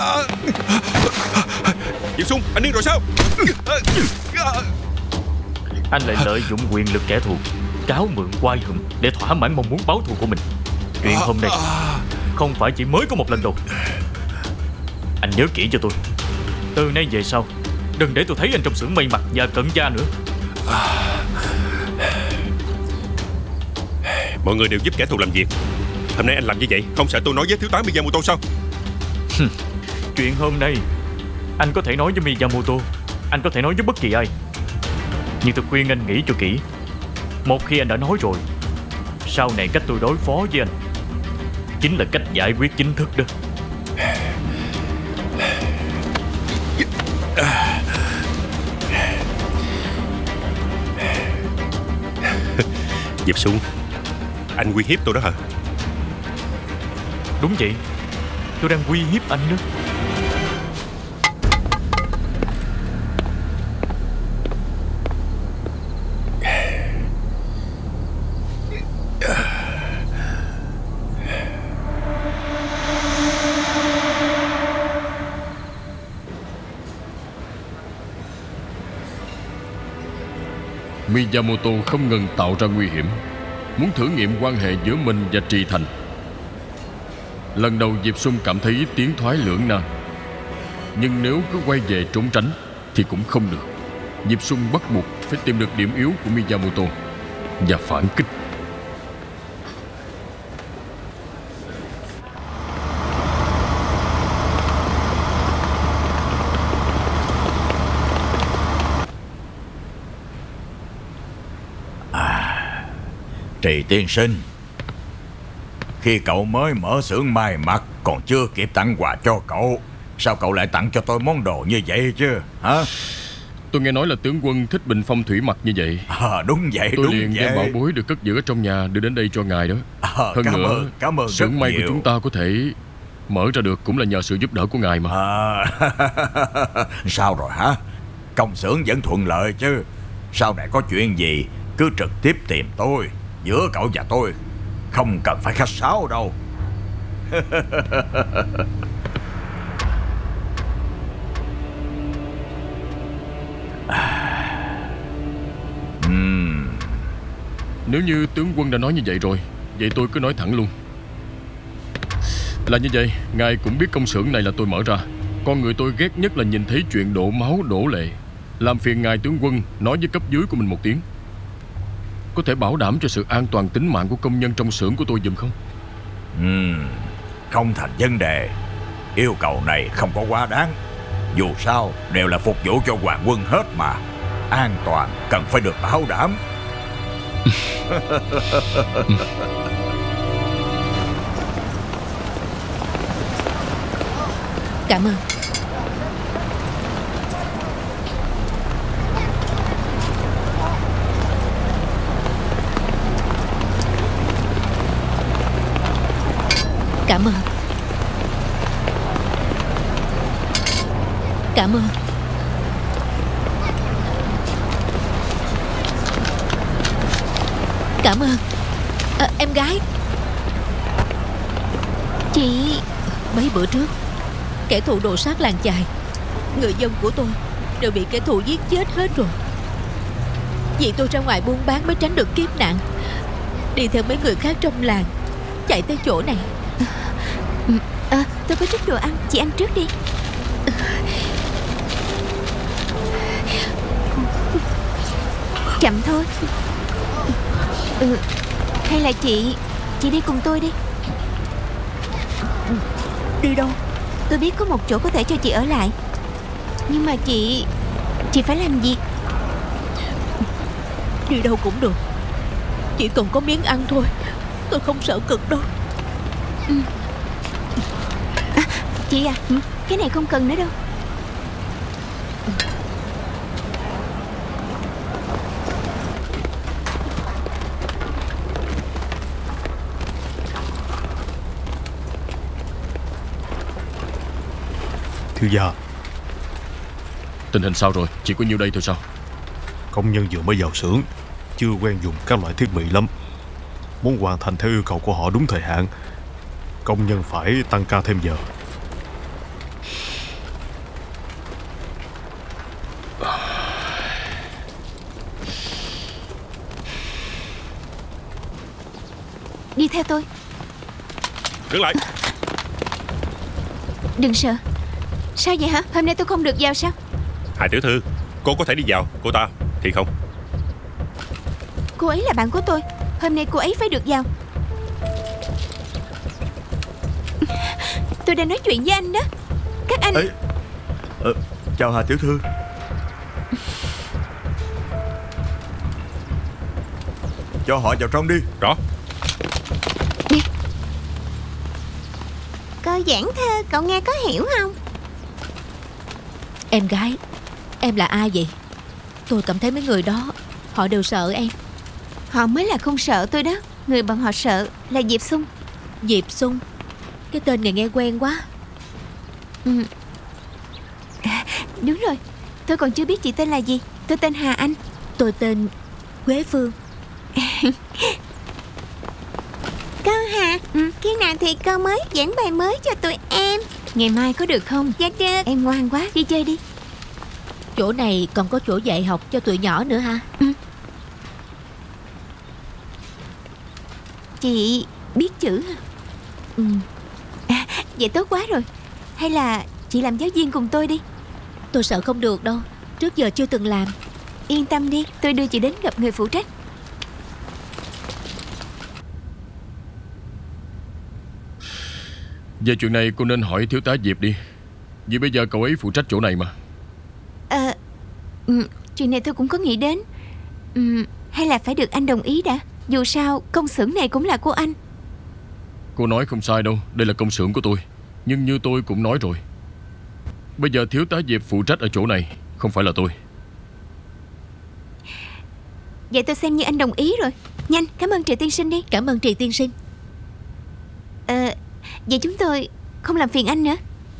Diệp Xung, anh điên rồi sao? Anh lại lợi dụng quyền lực kẻ thù, cáo mượn oai hùng để thỏa mãn mong muốn báo thù của mình. Chuyện hôm nay không phải chỉ mới có một lần đâu. Anh nhớ kỹ cho tôi, từ nay về sau đừng để tôi thấy anh trong xưởng may mặc và cận gia nữa. Mọi người đều giúp kẻ thù làm việc. Hôm nay anh làm như vậy không sợ tôi nói với thiếu tá Miyamoto sao? Chuyện hôm nay anh có thể nói với Miyamoto, anh có thể nói với bất kỳ ai, nhưng tôi khuyên anh nghĩ cho kỹ. Một khi anh đã nói rồi, sau này cách tôi đối phó với anh chính là cách giải quyết chính thức đó. Diệp Xung, anh uy hiếp tôi đó hả? Đúng vậy, tôi đang uy hiếp anh đó. Miyamoto không ngừng tạo ra nguy hiểm, muốn thử nghiệm quan hệ giữa mình và Trì Thành. Lần đầu Diệp Xung cảm thấy tiến thoái lưỡng nan, nhưng nếu cứ quay về trốn tránh thì cũng không được. Diệp Xung bắt buộc phải tìm được điểm yếu của Miyamoto và phản kích. Trì tiên sinh, khi cậu mới mở xưởng may mặc còn chưa kịp tặng quà cho cậu, sao cậu lại tặng cho tôi món đồ như vậy chứ hả? Tôi nghe nói là tướng quân thích bình phong thủy mặc như vậy. Đúng vậy, tôi đúng liền vậy. đem bảo bối được cất giữ ở trong nhà đưa đến đây cho ngài đó. Hơn nữa, cảm ơn xưởng may nhiều của chúng ta có thể mở ra được cũng là nhờ sự giúp đỡ của ngài mà. Sao rồi hả? Công xưởng vẫn thuận lợi chứ? Sau này có chuyện gì cứ trực tiếp tìm tôi. Giữa cậu và tôi không cần phải khách sáo đâu. Nếu như tướng quân đã nói như vậy rồi, vậy tôi cứ nói thẳng luôn. Là như vậy, ngài cũng biết công xưởng này là tôi mở ra. Con người tôi ghét nhất là nhìn thấy chuyện đổ máu đổ lệ. Làm phiền ngài tướng quân nói với cấp dưới của mình một tiếng, có thể bảo đảm cho sự an toàn tính mạng của công nhân trong xưởng của tôi giùm không? Không thành vấn đề. Yêu cầu này không có quá đáng. Dù sao đều là phục vụ cho hoàng quân hết mà. An toàn cần phải được bảo đảm. Cảm ơn. Cảm ơn. Cảm ơn. Cảm ơn. Em gái. Chị. Mấy bữa trước kẻ thù đồ sát làng chài, người dân của tôi đều bị kẻ thù giết chết hết rồi. Vì tôi ra ngoài buôn bán mới tránh được kiếp nạn, đi theo mấy người khác trong làng chạy tới chỗ này. Tôi có chút đồ ăn, chị ăn trước đi. Chậm thôi. Hay là chị đi cùng tôi đi. Đi đâu? Tôi biết có một chỗ có thể cho chị ở lại, nhưng mà chị phải làm việc. Đi đâu cũng được, chỉ cần có miếng ăn thôi. Tôi không sợ cực đâu. Chị à, cái này không cần nữa đâu. Thiếu gia, tình hình sao rồi? Chỉ có nhiêu đây thôi sao? công nhân vừa mới vào xưởng, chưa quen dùng các loại thiết bị lắm. Muốn hoàn thành theo yêu cầu của họ đúng thời hạn, công nhân phải tăng ca thêm giờ. Đi theo tôi. Đứng lại. Đừng sợ. Sao vậy hả? Hôm nay tôi không được vào sao? Hà tiểu thư, cô có thể đi vào, cô ta thì không. Cô ấy là bạn của tôi. Hôm nay cô ấy phải được vào. Tôi đang nói chuyện với anh đó. Các anh. Chào Hà tiểu thư. Cho họ vào trong đi. Rõ. Cô giảng thơ, cậu nghe có hiểu không? Em gái, em là ai vậy? Tôi cảm thấy mấy người đó họ đều sợ em. Họ mới là không sợ tôi đó. Người bọn họ sợ là Diệp Sung. Diệp Sung? Cái tên này nghe quen quá. Đúng rồi. Tôi còn chưa biết chị tên là gì. Tôi tên Hà Anh. Tôi tên Quế Phương. Cô Hà, khi nào thì cô mới giảng bài mới cho tụi em? Ngày mai có được không? Dạ được. Em ngoan quá, đi chơi đi. Chỗ này còn có chỗ dạy học cho tụi nhỏ nữa hả? Chị biết chữ hả? Vậy tốt quá rồi. Hay là chị làm giáo viên cùng tôi đi. Tôi sợ không được đâu. Trước giờ chưa từng làm. Yên tâm đi, tôi đưa chị đến gặp người phụ trách. Về chuyện này cô nên hỏi thiếu tá Diệp đi, vì bây giờ cậu ấy phụ trách chỗ này mà. Chuyện này tôi cũng có nghĩ đến. Hay là phải được anh đồng ý đã. Dù sao công xưởng này cũng là của anh. Cô nói không sai đâu, đây là công xưởng của tôi. Nhưng như tôi cũng nói rồi, bây giờ thiếu tá Diệp phụ trách ở chỗ này, không phải là tôi. Vậy tôi xem như anh đồng ý rồi. Nhanh, cảm ơn Trì tiên sinh đi. Cảm ơn Trì tiên sinh. Vậy chúng tôi không làm phiền anh nữa.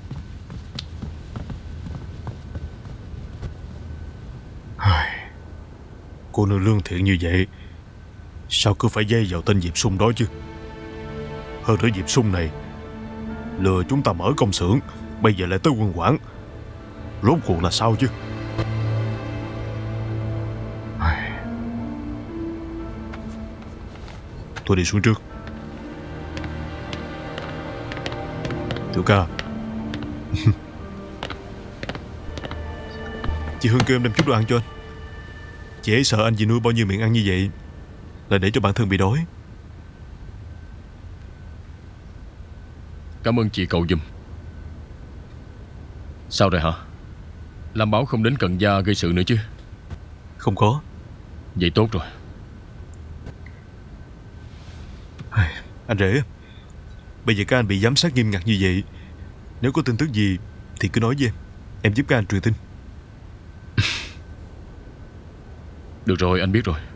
Cô nương lương thiện như vậy, sao cứ phải dây vào tên Diệp Sung đó chứ? Hơn nữa Diệp Sung này lừa chúng ta mở công xưởng, bây giờ lại tới quân quản. Rốt cuộc là sao chứ? Tôi đi xuống trước. Tiểu ca. Chị Hương kêu em đem chút đồ ăn cho anh. Chị ấy sợ anh chỉ nuôi bao nhiêu miệng ăn như vậy là để cho bản thân bị đói. Cảm ơn chị cậu giùm. Sao rồi hả? Làm báo không đến Cần Gia gây sự nữa chứ? Không có. Vậy tốt rồi. Anh rể, bây giờ các anh bị giám sát nghiêm ngặt như vậy, nếu có tin tức gì thì cứ nói với em giúp các anh truyền tin. Được rồi, anh biết rồi.